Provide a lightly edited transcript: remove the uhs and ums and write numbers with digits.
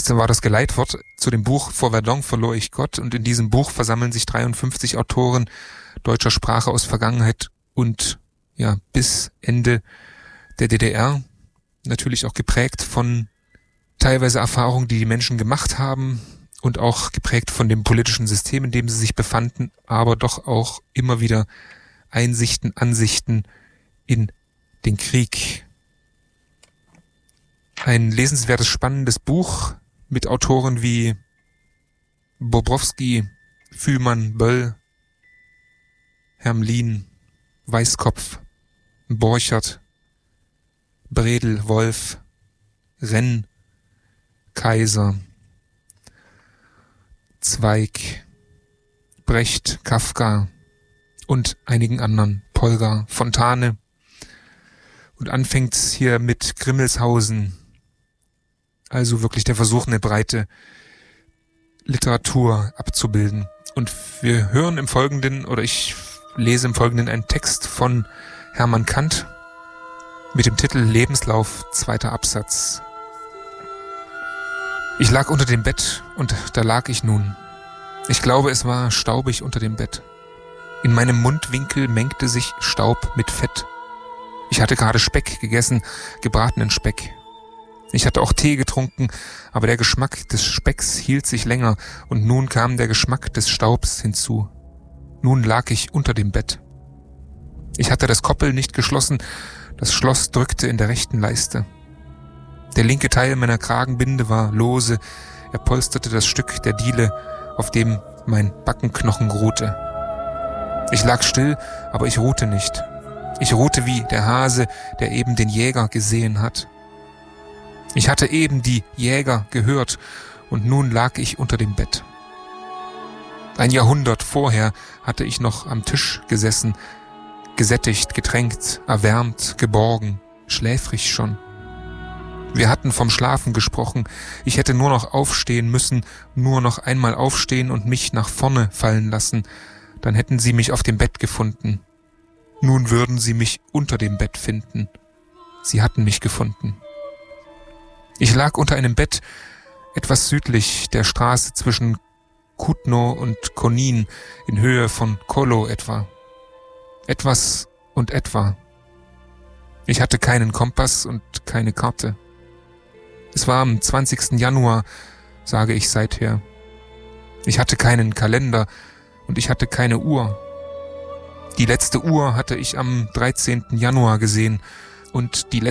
war das Geleitwort zu dem Buch Vor Verdun verlor ich Gott, und in diesem Buch versammeln sich 53 Autoren deutscher Sprache aus Vergangenheit und bis Ende der DDR, natürlich auch geprägt von teilweise Erfahrungen, die die Menschen gemacht haben und auch geprägt von dem politischen System, in dem sie sich befanden, aber doch auch immer wieder Einsichten, Ansichten in den Krieg. Ein lesenswertes, spannendes Buch mit Autoren wie Bobrowski, Fühlmann, Böll, Hermlin, Weißkopf, Borchert, Bredel, Wolf, Renn, Kaiser, Zweig, Brecht, Kafka und einigen anderen, Polgar, Fontane. Und anfängt hier mit Grimmelshausen, also wirklich der Versuch, eine breite Literatur abzubilden. Und wir hören im Folgenden, oder ich lese im Folgenden einen Text von Hermann Kant mit dem Titel Lebenslauf, 2. Absatz. Ich lag unter dem Bett und da lag ich nun. Ich glaube, es war staubig unter dem Bett. In meinem Mundwinkel mengte sich Staub mit Fett. Ich hatte gerade Speck gegessen, gebratenen Speck. Ich hatte auch Tee getrunken, aber der Geschmack des Specks hielt sich länger und nun kam der Geschmack des Staubs hinzu. Nun lag ich unter dem Bett. Ich hatte das Koppel nicht geschlossen, das Schloss drückte in der rechten Leiste. Der linke Teil meiner Kragenbinde war lose, er polsterte das Stück der Diele, auf dem mein Backenknochen ruhte. Ich lag still, aber ich ruhte nicht. Ich ruhte wie der Hase, der eben den Jäger gesehen hat. Ich hatte eben die Jäger gehört und nun lag ich unter dem Bett. Ein Jahrhundert vorher hatte ich noch am Tisch gesessen, gesättigt, getränkt, erwärmt, geborgen, schläfrig schon. Wir hatten vom Schlafen gesprochen. Ich hätte nur noch aufstehen müssen, nur noch einmal aufstehen und mich nach vorne fallen lassen. Dann hätten sie mich auf dem Bett gefunden. Nun würden sie mich unter dem Bett finden. Sie hatten mich gefunden. Ich lag unter einem Bett, etwas südlich der Straße zwischen Kutno und Konin, in Höhe von Kolo etwa. Etwas und etwa. Ich hatte keinen Kompass und keine Karte. Es war am 20. Januar, sage ich seither. Ich hatte keinen Kalender und ich hatte keine Uhr. Die letzte Uhr hatte ich am 13. Januar gesehen und die